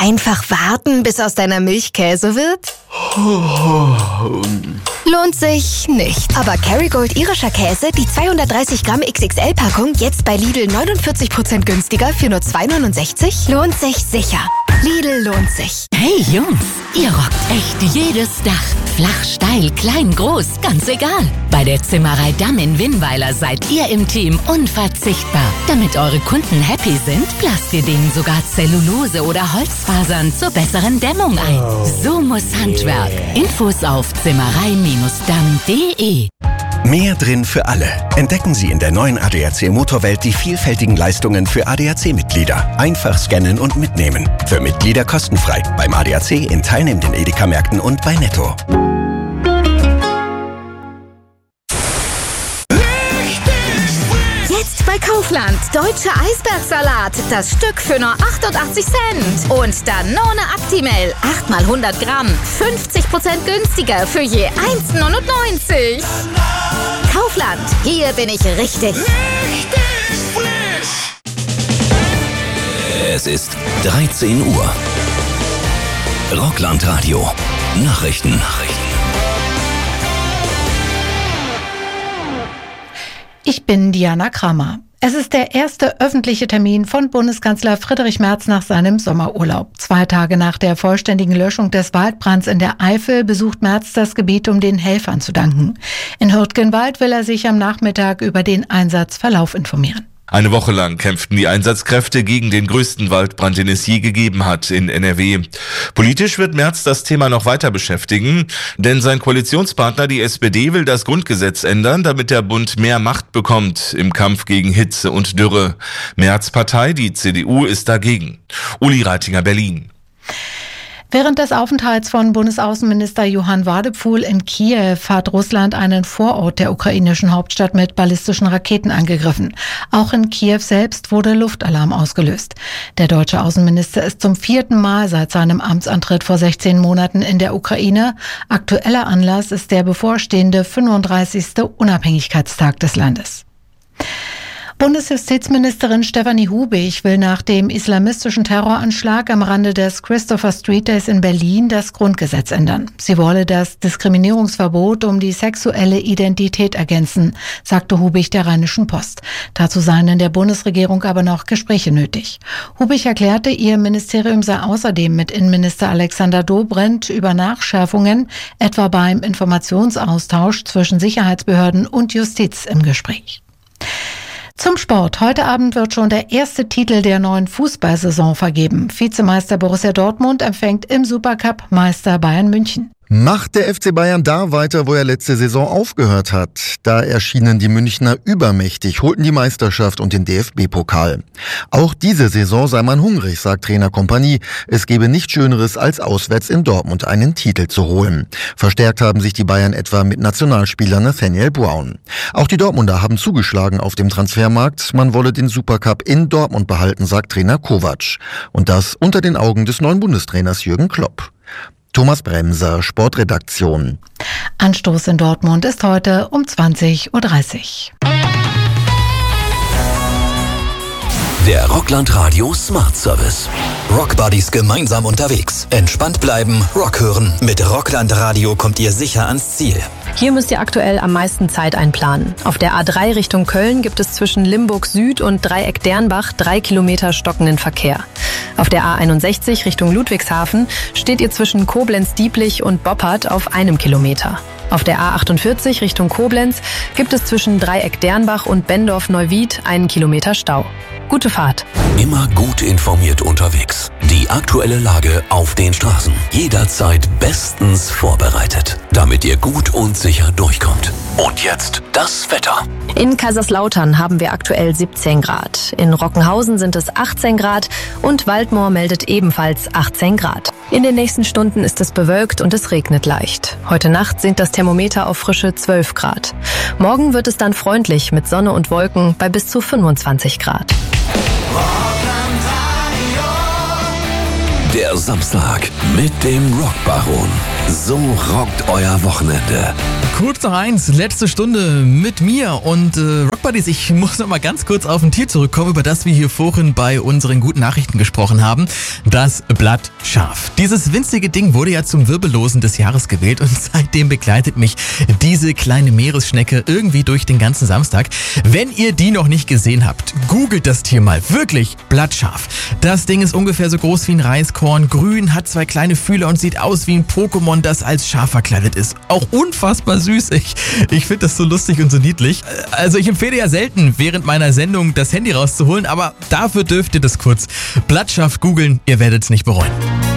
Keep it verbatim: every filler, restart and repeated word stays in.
Einfach warten, bis aus deiner Milch Käse wird? Lohnt sich nicht. Aber Kerrygold irischer Käse, die zweihundertdreißig Gramm X X L-Packung, jetzt bei Lidl neunundvierzig Prozent günstiger für nur zwei neunundsechzig? Lohnt sich sicher. Lidl lohnt sich. Hey Jungs, ihr rockt echt jedes Dach. Flach, steil, klein, groß, ganz egal. Bei der Zimmerei Damm in Winnweiler seid ihr im Team unverzichtbar. Damit eure Kunden happy sind, lasst ihr denen sogar Zellulose oder Holzfasern zur besseren Dämmung ein. So muss Handwerk. Infos auf zimmerei damm punkt de. Mehr drin für alle. Entdecken Sie in der neuen A D A C Motorwelt die vielfältigen Leistungen für A D A C-Mitglieder. Einfach scannen und mitnehmen. Für Mitglieder kostenfrei. Beim A D A C in teilnehmenden Edeka-Märkten und bei Netto. Jetzt bei Kaufland. Deutscher Eisbergsalat. Das Stück für nur achtundachtzig Cent. Und Danone Actimel. acht mal hundert Gramm. fünfzig Prozent günstiger für je eins neunundneunzig. Kaufland. Hier bin ich richtig. Richtig frisch. Es ist dreizehn Uhr. Rockland-Radio. Nachrichten. Nachrichten. Ich bin Diana Kramer. Es ist der erste öffentliche Termin von Bundeskanzler Friedrich Merz nach seinem Sommerurlaub. Zwei Tage nach der vollständigen Löschung des Waldbrands in der Eifel besucht Merz das Gebiet, um den Helfern zu danken. In Hürtgenwald will er sich am Nachmittag über den Einsatzverlauf informieren. Eine Woche lang kämpften die Einsatzkräfte gegen den größten Waldbrand, den es je gegeben hat in N R W. Politisch wird Merz das Thema noch weiter beschäftigen, denn sein Koalitionspartner, die S P D, will das Grundgesetz ändern, damit der Bund mehr Macht bekommt im Kampf gegen Hitze und Dürre. Merz' Partei, die C D U, ist dagegen. Uli Reitinger, Berlin. Während des Aufenthalts von Bundesaußenminister Johann Wadephul in Kiew hat Russland einen Vorort der ukrainischen Hauptstadt mit ballistischen Raketen angegriffen. Auch in Kiew selbst wurde Luftalarm ausgelöst. Der deutsche Außenminister ist zum vierten Mal seit seinem Amtsantritt vor sechzehn Monaten in der Ukraine. Aktueller Anlass ist der bevorstehende fünfunddreißigste Unabhängigkeitstag des Landes. Bundesjustizministerin Stefanie Hubig will nach dem islamistischen Terroranschlag am Rande des Christopher Street Days in Berlin das Grundgesetz ändern. Sie wolle das Diskriminierungsverbot um die sexuelle Identität ergänzen, sagte Hubig der Rheinischen Post. Dazu seien in der Bundesregierung aber noch Gespräche nötig. Hubig erklärte, ihr Ministerium sei außerdem mit Innenminister Alexander Dobrindt über Nachschärfungen, etwa beim Informationsaustausch zwischen Sicherheitsbehörden und Justiz im Gespräch. Zum Sport. Heute Abend wird schon der erste Titel der neuen Fußballsaison vergeben. Vizemeister Borussia Dortmund empfängt im Supercup Meister Bayern München. Macht der F C Bayern da weiter, wo er letzte Saison aufgehört hat? Da erschienen die Münchner übermächtig, holten die Meisterschaft und den D F B-Pokal. Auch diese Saison sei man hungrig, sagt Trainer Kompanie. Es gebe nichts Schöneres, als auswärts in Dortmund einen Titel zu holen. Verstärkt haben sich die Bayern etwa mit Nationalspieler Nathaniel Brown. Auch die Dortmunder haben zugeschlagen auf dem Transfermarkt. Man wolle den Supercup in Dortmund behalten, sagt Trainer Kovac. Und das unter den Augen des neuen Bundestrainers Jürgen Klopp. Thomas Bremser, Sportredaktion. Anstoß in Dortmund ist heute um zwanzig Uhr dreißig. Der Rockland Radio Smart Service. Rockbuddies gemeinsam unterwegs. Entspannt bleiben, Rock hören. Mit Rockland Radio kommt ihr sicher ans Ziel. Hier müsst ihr aktuell am meisten Zeit einplanen. Auf der A drei Richtung Köln gibt es zwischen Limburg Süd und Dreieck Dernbach drei Kilometer stockenden Verkehr. Auf der A einundsechzig Richtung Ludwigshafen steht ihr zwischen Koblenz-Dieblich und Boppard auf einem Kilometer. Auf der A achtundvierzig Richtung Koblenz gibt es zwischen Dreieck Dernbach und Bendorf-Neuwied einen Kilometer Stau. Gute Fahrt. Immer gut informiert unterwegs. Die aktuelle Lage auf den Straßen. Jederzeit bestens vorbereitet, damit ihr gut und sicher durchkommt. Und jetzt das Wetter. In Kaiserslautern haben wir aktuell siebzehn Grad. In Rockenhausen sind es achtzehn Grad und Waldmoor meldet ebenfalls achtzehn Grad. In den nächsten Stunden ist es bewölkt und es regnet leicht. Heute Nacht sinkt das Thermometer auf frische zwölf Grad. Morgen wird es dann freundlich mit Sonne und Wolken bei bis zu fünfundzwanzig Grad. Der Samstag mit dem Rockbaron. So rockt euer Wochenende. Kurz nach eins, letzte Stunde mit mir und äh, Rockbuddies. Ich muss noch mal ganz kurz auf ein Tier zurückkommen, über das wir hier vorhin bei unseren guten Nachrichten gesprochen haben. Das Blattschaf. Dieses winzige Ding wurde ja zum Wirbellosen des Jahres gewählt und seitdem begleitet mich diese kleine Meeresschnecke irgendwie durch den ganzen Samstag. Wenn ihr die noch nicht gesehen habt, googelt das Tier mal. Wirklich, Blattschaf. Das Ding ist ungefähr so groß wie ein Reiskorn, grün, hat zwei kleine Fühler und sieht aus wie ein Pokémon, das als Schaf verkleidet ist. Auch unfassbar süß. Ich, ich finde das so lustig und so niedlich. Also ich empfehle ja selten, während meiner Sendung das Handy rauszuholen, aber dafür dürft ihr das kurz. Blattschaf googeln, ihr werdet es nicht bereuen.